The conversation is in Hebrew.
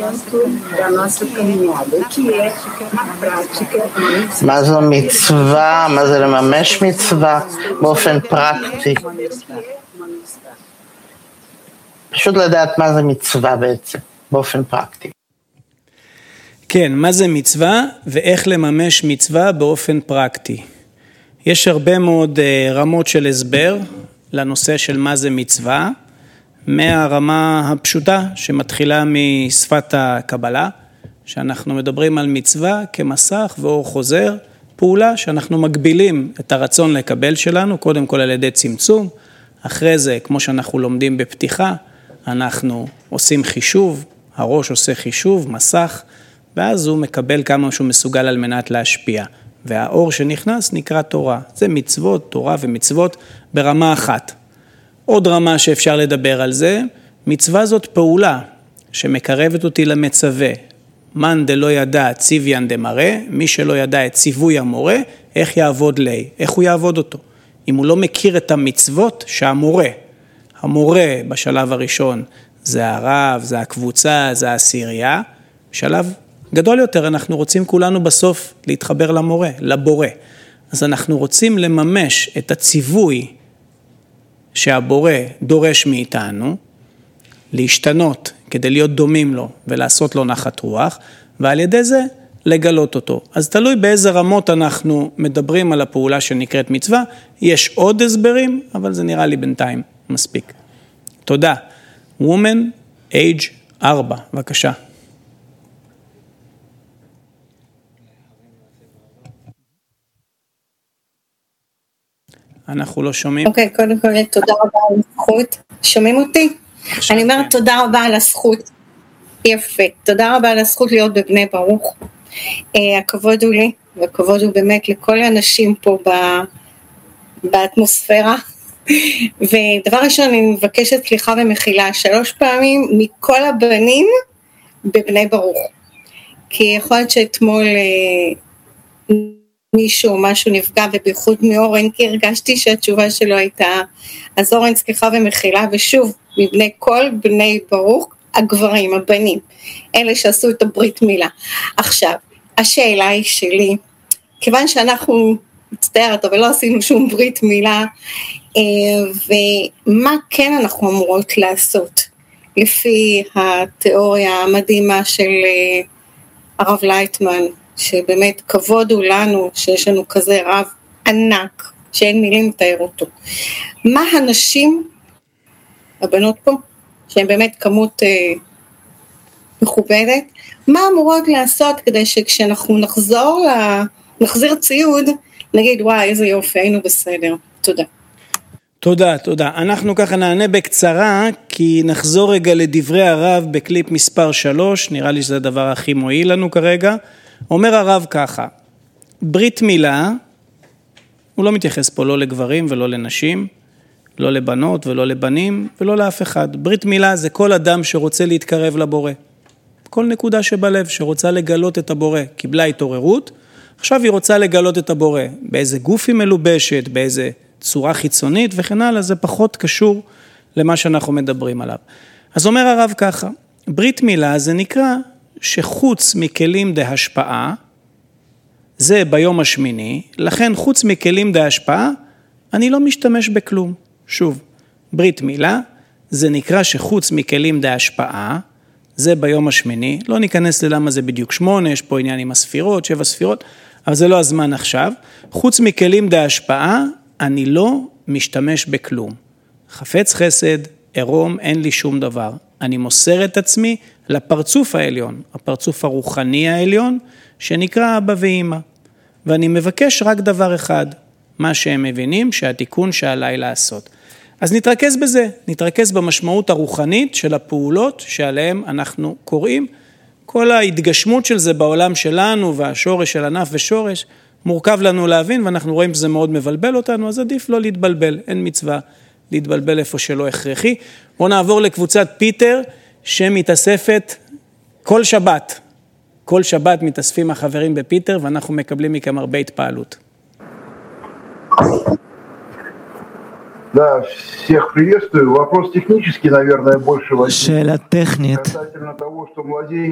da nossa caminhada, que é, na prática, מה זו מצווה? מה זה לממש מצווה באופן פרקטי? פשוט לדעת מה זה מצווה בעצם, באופן פרקטי. כן, מה זה מצווה ואיך לממש מצווה באופן פרקטי. יש הרבה מאוד רמות של הסבר לנושא של מה זה מצווה, מהרמה הפשוטה שמתחילה משפת הקבלה, שאנחנו מדברים על מצווה כמסך ואור חוזר, פעולה שאנחנו מגבילים את הרצון לקבל שלנו, קודם כל על ידי צמצום, אחרי זה, כמו שאנחנו לומדים בפתיחה, אנחנו עושים חישוב, הראש עושה חישוב, מסך, ואז הוא מקבל כמה שהוא מסוגל על מנת להשפיע. והאור שנכנס נקרא תורה. זה מצוות, תורה ומצוות ברמה אחת. עוד רמה שאפשר לדבר על זה, מצווה זאת פעולה שמקרבת אותי למצווה. מן דלא ידע ציוויין דמראה, מי שלא ידע את ציווי המורה, איך יעבוד לי, איך הוא יעבוד אותו. אם הוא לא מכיר את המצוות שהמורה, המורה בשלב הראשון זה הרב, זה הקבוצה, זה העשירייה, בשלב גדול יותר אנחנו רוצים כולנו בסוף להתחבר למורה, לבורא. אז אנחנו רוצים לממש את הציווי שהבורא דורש מאיתנו, להשתנות כדי להיות דומים לו ולעשות לו נחת רוח, ועל ידי זה לגלות אותו. אז תלוי באיזה רמות אנחנו מדברים על הפעולה שנקראת מצווה, יש עוד הסברים, אבל זה נראה לי בינתיים מספיק. תודה. Woman, age 4, בבקשה. אנחנו לא שומעים. אוקיי, קודם כל תודה רבה על הזכות. שומעים אותי? אני אומרת תודה רבה על הזכות. יפה. תודה רבה על הזכות להיות בבני ברוך. הכבוד הוא לי, והכבוד הוא באמת לכל האנשים פה באטמוספירה. ודבר ראשון, אני מבקשת סליחה ומחילה 3 פעמים מכל הבנים בבני ברוך. כי יכול להיות שאתמול מישהו, משהו נפגע, ובייחוד מאורן, כי הרגשתי שהתשובה שלו הייתה, אז אורן, סליחה ומחילה, ושוב, מבני כל בני ברוך, הגברים, הבנים, אלה שעשו את הברית מילה. עכשיו, השאלה היא שלי, כיוון שאנחנו, מצטערת, אבל לא עשינו שום ברית מילה, ומה כן אנחנו אמורות לעשות, לפי התיאוריה המדהימה של הרב לייטמן, שבאמת כבוד הוא לנו שיש לנו כזה רב ענק, שאין מילים לתאר אותו. מה הנשים, הבנות פה, שהן באמת כמות מכובדת, מה אמורות לעשות כדי שכשאנחנו נחזיר ציוד, נגיד וואי איזה יופי, היינו בסדר. תודה. תודה, תודה. אנחנו ככה נענה בקצרה, כי נחזור רגע לדברי הרב בקליפ מספר 3, נראה לי שזה הדבר הכי מועיל לנו כרגע. אומר הרב ככה, ברית מילה, הוא לא מתייחס פה לא לגברים ולא לנשים, לא לבנות ולא לבנים ולא לאף אחד. ברית מילה זה כל אדם שרוצה להתקרב לבורא. כל נקודה שבלב שרוצה לגלות את הבורא, קיבלה התעוררות, עכשיו היא רוצה לגלות את הבורא. באיזה גוף היא מלובשת, באיזה צורה חיצונית וכן הלאה, זה פחות קשור למה שאנחנו מדברים עליו. אז אומר הרב ככה, ברית מילה זה נקרא שחוץ מכלים דהשפעה, זה ביום השמיני, לכן חוץ מכלים דהשפעה, אני לא משתמש בכלום. שוב, ברית מילה, זה נקרא שחוץ מכלים דהשפעה, זה ביום השמיני, לא ניכנס ללמה זה בדיוק 8, יש פה עניין עם הספירות, 7 ספירות, אבל זה לא הזמן עכשיו. חוץ מכלים דהשפעה, אני לא משתמש בכלום. חפץ חסד, ערום, אין לי שום דבר. אני מוסר את עצמי לפרצוף העליון, הפרצוף הרוחני העליון, שנקרא אבא ואמא. ואני מבקש רק דבר אחד, מה שהם מבינים שהתיקון שעליי לעשות. אז נתרכז בזה, נתרכז במשמעות הרוחנית של הפעולות שעליהם אנחנו קוראים. כל ההתגשמות של זה בעולם שלנו והשורש של ענף ושורש, מורכב לנו להבין ואנחנו רואים שזה מאוד מבלבל אותנו, אז עדיף לא להתבלבל, אין מצווה להתבלבל איפה שלא הכרחי. בואו נעבור לקבוצת פיטר שמתאספת כל שבת. כל שבת מתאספים החברים בפיטר ואנחנו מקבלים מכם הרבה התפעלות. Да, всех приветствую. Вопрос технический, наверное, больше возник. שאלה טכנית. Касательно того, что младенец